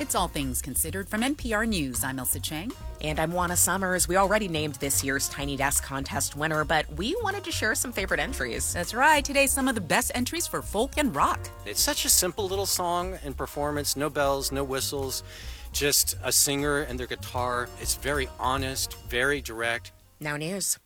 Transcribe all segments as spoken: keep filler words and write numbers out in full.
It's All Things Considered from N P R News. I'm Elsa Chang. And I'm Juana Summers. We already named this year's Tiny Desk Contest winner, but we wanted to share some favorite entries. That's right. Today, some of the best entries for folk and rock. It's such a simple little song and performance. No bells, no whistles, just a singer and their guitar. It's very honest, very direct. Now news.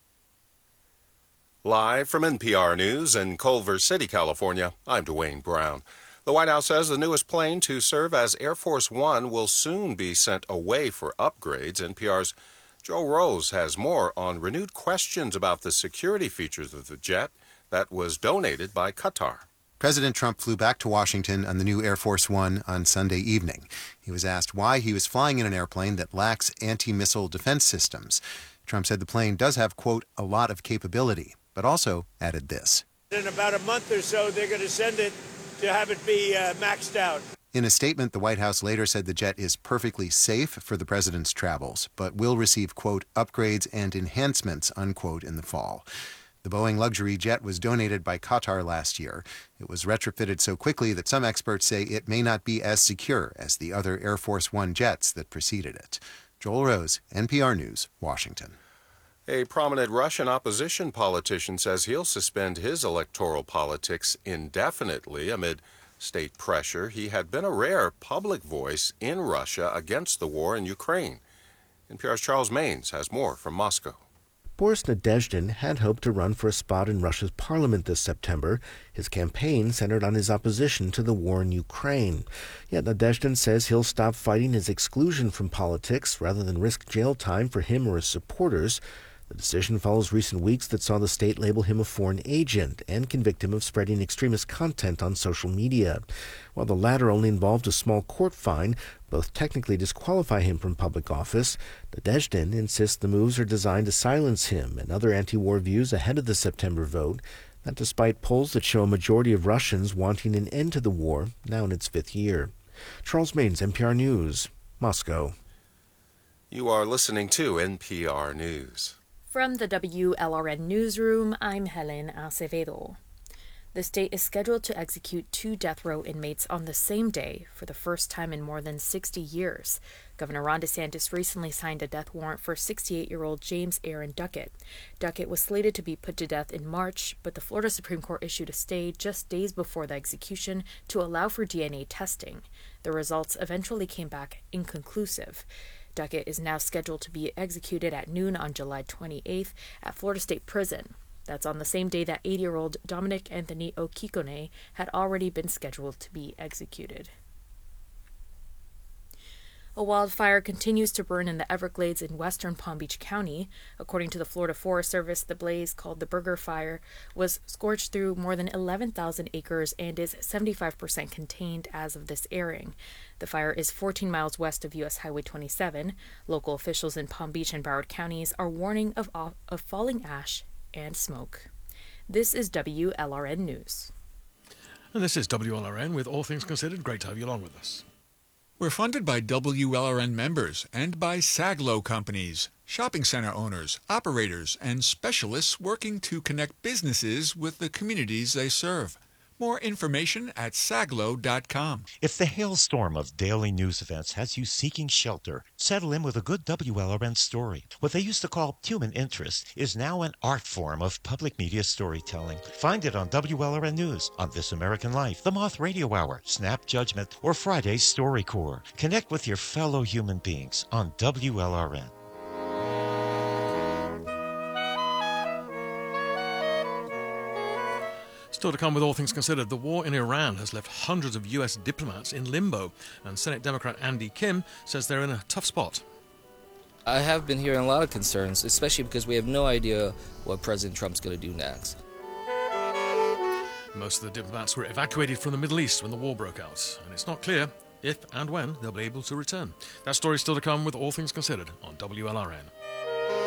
Live from N P R News in Culver City, California, I'm Dwayne Brown. The White House says the newest plane to serve as Air Force One will soon be sent away for upgrades. N P R's Joel Rose has more on renewed questions about the security features of the jet that was donated by Qatar. President Trump flew back to Washington on the new Air Force One on Sunday evening. He was asked why he was flying in an airplane that lacks anti-missile defense systems. Trump said the plane does have, quote, a lot of capability, but also added this. In about a month or so, they're going to send it to have it be uh, maxed out. In a statement, the White House later said the jet is perfectly safe for the president's travels, but will receive, quote, upgrades and enhancements, unquote, in the fall. The Boeing luxury jet was donated by Qatar last year. It was retrofitted so quickly that some experts say it may not be as secure as the other Air Force One jets that preceded it. Joel Rose, N P R News, Washington. A prominent Russian opposition politician says he'll suspend his electoral politics indefinitely amid state pressure. He had been a rare public voice in Russia against the war in Ukraine. N P R's Charles Maines has more from Moscow. Boris Nadezhdin had hoped to run for a spot in Russia's parliament this September. His campaign centered on his opposition to the war in Ukraine. Yet Nadezhdin says he'll stop fighting his exclusion from politics rather than risk jail time for him or his supporters. The decision follows recent weeks that saw the state label him a foreign agent and convict him of spreading extremist content on social media. While the latter only involved a small court fine, both technically disqualify him from public office. Nadezhdin insists the moves are designed to silence him and other anti-war views ahead of the September vote, that despite polls that show a majority of Russians wanting an end to the war, now in its fifth year. Charles Maines, N P R News, Moscow. You are listening to N P R News. From the W L R N Newsroom, I'm Helen Acevedo. The state is scheduled to execute two death row inmates on the same day for the first time in more than sixty years. Governor Ron DeSantis recently signed a death warrant for sixty-eight-year-old James Aaron Duckett. Duckett was slated to be put to death in March, but the Florida Supreme Court issued a stay just days before the execution to allow for D N A testing. The results eventually came back inconclusive. Duckett is now scheduled to be executed at noon on July twenty-eighth at Florida State Prison. That's on the same day that eighty-year-old Dominic Anthony Okikone had already been scheduled to be executed. A wildfire continues to burn in the Everglades in western Palm Beach County. According to the Florida Forest Service, the blaze, called the Burger Fire, was scorched through more than eleven thousand acres and is seventy-five percent contained as of this airing. The fire is fourteen miles west of U S Highway twenty-seven. Local officials in Palm Beach and Broward counties are warning of, of falling ash and smoke. This is W L R N News. And this is W L R N with All Things Considered. Great to have you along with us. We're funded by W L R N members and by Saglo companies, shopping center owners, operators, and specialists working to connect businesses with the communities they serve. More information at saglo dot com. If the hailstorm of daily news events has you seeking shelter, settle in with a good W L R N story. What they used to call human interest is now an art form of public media storytelling. Find it on W L R N News, on This American Life, The Moth Radio Hour, Snap Judgment, or Friday's StoryCorps. Connect with your fellow human beings on W L R N. Still to come with All Things Considered, the war in Iran has left hundreds of U S diplomats in limbo, and Senate Democrat Andy Kim says they're in a tough spot. I have been hearing a lot of concerns, especially because we have no idea what President Trump's going to do next. Most of the diplomats were evacuated from the Middle East when the war broke out, and it's not clear if and when they'll be able to return. That story is still to come with All Things Considered on W L R N.